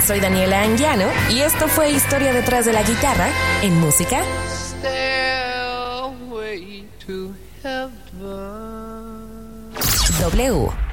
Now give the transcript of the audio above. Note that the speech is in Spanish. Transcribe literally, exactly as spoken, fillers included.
soy Daniela Anguiano y esto fue Historia detrás de la guitarra en música Stairway to heaven. W.